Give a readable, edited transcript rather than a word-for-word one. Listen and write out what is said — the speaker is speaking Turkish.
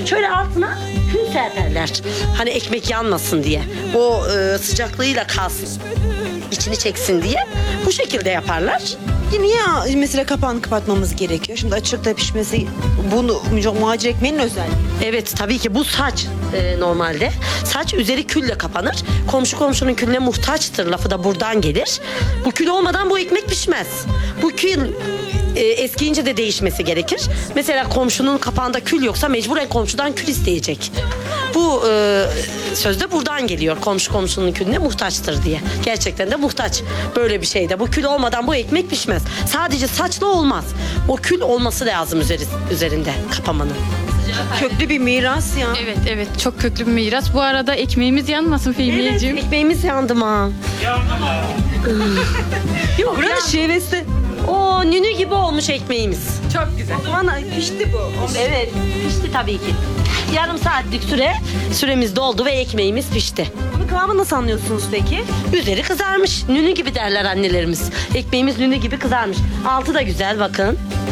Şöyle altına kül serperler. Hani ekmek yanmasın diye. O sıcaklığıyla kalsın. İçini çeksin diye. Bu şekilde yaparlar. Niye mesela kapağını kapatmamız gerekiyor? Şimdi açıkta pişmesi bunu muhacir ekmeğinin özelliği. Evet, tabii ki bu saç normalde. Saç üzeri külle kapanır. Komşu komşunun külüne muhtaçtır lafı da buradan gelir. Bu kül olmadan bu ekmek pişmez. Bu kül eskiyince de değişmesi gerekir. Mesela komşunun kapağında kül yoksa mecburen komşudan kül isteyecek. Bu söz de buradan geliyor. Komşu komşunun külüne muhtaçtır diye. Gerçekten de muhtaç. Böyle bir şeyde. Bu kül olmadan bu ekmek pişmez. Sadece saçla olmaz. O kül olması lazım üzerinde kapamanın. Köklü bir miras ya. Evet evet, çok köklü bir miras. Bu arada ekmeğimiz yanmasın Fehmiyeciğim. Ekmeğimiz yandı mı? Yok, Buranın şivesi. o nünü gibi olmuş ekmeğimiz. Çok güzel. Bana pişti bu. Evet, pişti tabii ki. Yarım saatlik süremiz doldu ve ekmeğimiz pişti. Bunu kıvamı nasıl anlıyorsunuz peki? Üzeri kızarmış. Nünü gibi derler annelerimiz. Ekmeğimiz nünü gibi kızarmış. Altı da güzel bakın.